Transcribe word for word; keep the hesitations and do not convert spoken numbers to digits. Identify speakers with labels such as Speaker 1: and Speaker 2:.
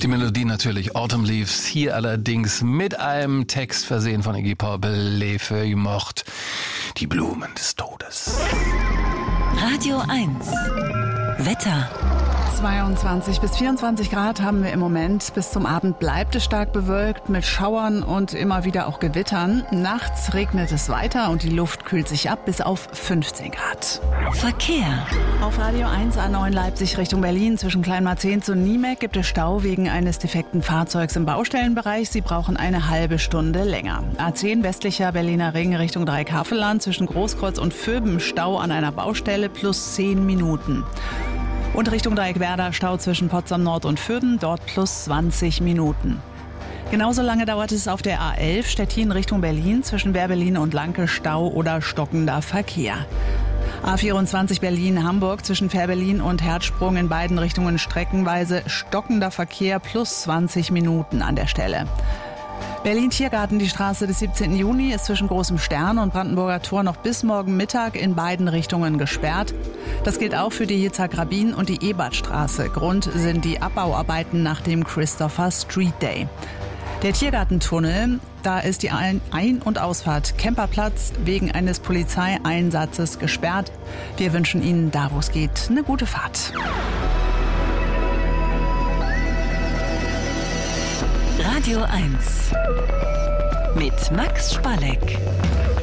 Speaker 1: Die Melodie natürlich Autumn Leaves, hier allerdings mit einem Text versehen von Iggy Pop, Les Feuilles Mortes, die Blumen des Todes.
Speaker 2: Radio eins Wetter.
Speaker 3: zweiundzwanzig bis vierundzwanzig Grad haben wir im Moment. Bis zum Abend bleibt es stark bewölkt mit Schauern und immer wieder auch Gewittern. Nachts regnet es weiter und die Luft kühlt sich ab bis auf fünfzehn Grad.
Speaker 2: Verkehr.
Speaker 3: Auf Radio eins A neun Leipzig Richtung Berlin zwischen Kleinmarzenz und Niemek gibt es Stau wegen eines defekten Fahrzeugs im Baustellenbereich. Sie brauchen eine halbe Stunde länger. A zehn westlicher Berliner Ring Richtung Dreieckhavelland zwischen Großkreuz und Vöben Stau an einer Baustelle plus zehn Minuten. Und Richtung Dreieckwerder Stau zwischen Potsdam Nord und Vöben, dort plus zwanzig Minuten. Genauso lange dauert es auf der A elf Stettin Richtung Berlin zwischen Werbelin und Lanke Stau oder stockender Verkehr. A vierundzwanzig Berlin-Hamburg zwischen Fährberlin und Herzsprung in beiden Richtungen streckenweise stockender Verkehr plus zwanzig Minuten an der Stelle. Berlin-Tiergarten, die Straße des siebzehnten Juni, ist zwischen Großem Stern und Brandenburger Tor noch bis morgen Mittag in beiden Richtungen gesperrt. Das gilt auch für die Yitzhak-Rabin und die Ebertstraße. Grund sind die Abbauarbeiten nach dem Christopher Street Day. Der Tiergartentunnel, da ist die Ein- Ein- und Ausfahrt Kemperplatz wegen eines Polizeieinsatzes gesperrt. Wir wünschen Ihnen, da wo es geht, eine gute Fahrt.
Speaker 2: Radio eins mit Max Spalleck.